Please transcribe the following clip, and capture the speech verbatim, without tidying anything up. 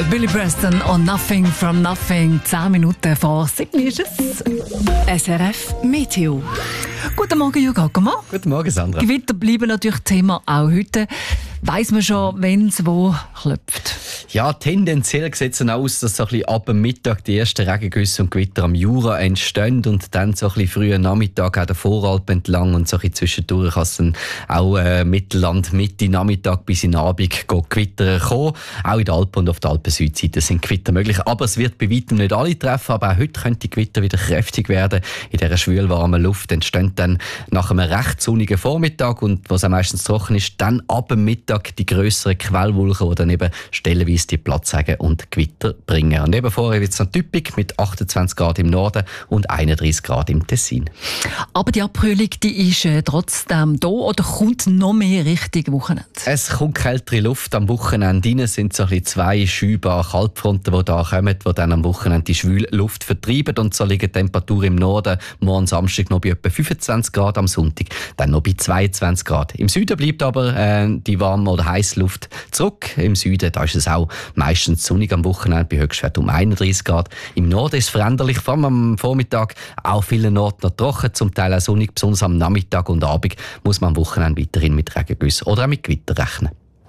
Billy Preston und Nothing from Nothing. Zehn Minuten vor sieben ist es. S R F Meteo. Guten Morgen, Jürgen Ackermann. Guten Morgen, Sandra. Gewitter bleiben natürlich Thema auch heute. Weiss man schon, wenn es wo klopft? Ja, tendenziell sieht es aus, dass so ein bisschen ab dem Mittag die ersten Regengüsse und Gewitter am Jura entstehen und dann so ein bisschen früher Nachmittag auch der Voralp entlang und so ein bisschen zwischendurch kann es dann auch äh, Mittelland Mitte Nachmittag bis in den Abend geht Gewitter kommen. Auch in der Alpen und auf der Alpen-Südseite sind Gewitter möglich, aber es wird bei weitem nicht alle treffen, aber auch heute könnte die Gewitter wieder kräftig werden. In dieser schwülwarmen Luft entstehen dann nach einem recht sonnigen Vormittag und was auch meistens trocken ist, dann ab dem Mittag die grösseren Quellwolken, die dann eben stellenweise die Platz haben und Gewitter bringen. Und eben vorher wird es noch typisch mit achtundzwanzig Grad im Norden und einunddreissig Grad im Tessin. Aber die Abkühlung, die ist äh, trotzdem da oder kommt noch mehr Richtung Wochenende? Es kommt kältere Luft am Wochenende rein. Es sind so ein bisschen zwei schübare Kaltfronten, die da kommen, die dann am Wochenende die schwüle Luft vertreiben. Und so liegen die Temperaturen im Norden morgen Samstag noch bei etwa fünfundzwanzig Grad, am Sonntag dann noch bei zweiundzwanzig Grad. Im Süden bleibt aber äh, die warme oder heiße Luft zurück. Im Süden da ist es auch meistens sonnig am Wochenende, bei Höchstwert um einunddreissig Grad. Im Norden ist es veränderlich, vor allem am Vormittag auch vielen Orten noch trocken, zum Teil auch sonnig, besonders am Nachmittag und Abend muss man am Wochenende weiterhin mit Regengüssen oder auch mit Gewitter rechnen.